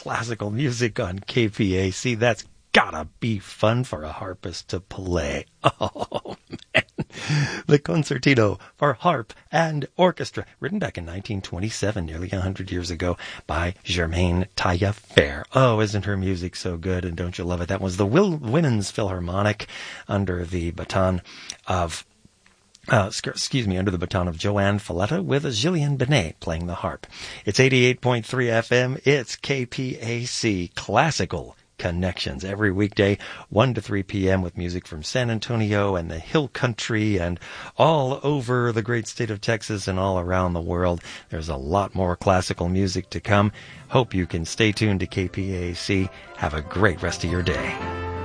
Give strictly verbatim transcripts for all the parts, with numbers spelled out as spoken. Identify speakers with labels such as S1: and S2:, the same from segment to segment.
S1: classical music on K P A C. That's gotta be fun for a harpist to play. Oh, man. The Concertino for Harp and Orchestra, written back in nineteen twenty-seven, nearly one hundred years ago, by Germaine Taillefer. Oh, isn't her music so good, and don't you love it? That was the Will Women's Philharmonic under the baton of Uh, excuse me, under the baton of Joanne Falletta with Gillian Benet playing the harp. It's eighty-eight point three F M. It's K P A C Classical Connections every weekday, one to three p.m. with music from San Antonio and the Hill Country and all over the great state of Texas and all around the world. There's a lot more classical music to come. Hope you can stay tuned to K P A C. Have a great rest of your day.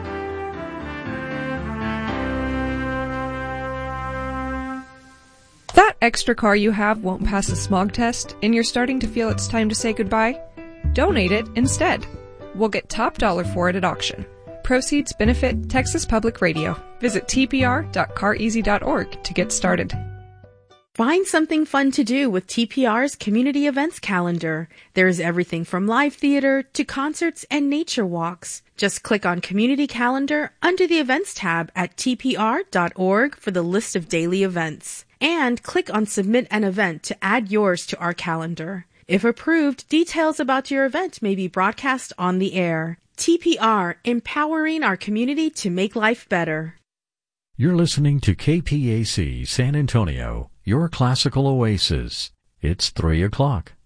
S2: That extra car you have won't pass the smog test, and you're starting to feel it's time to say goodbye? Donate it instead. We'll get top dollar for it at auction. Proceeds benefit Texas Public Radio. Visit t p r dot car easy dot org to get started.
S3: Find something fun to do with T P R's community events calendar. There's everything from live theater to concerts and nature walks. Just click on Community Calendar under the Events tab at t p r dot org for the list of daily events. And click on Submit an Event to add yours to our calendar. If approved, details about your event may be broadcast on the air. T P R, empowering our community to make life better.
S4: You're listening to K P A C San Antonio, your classical oasis. It's three o'clock.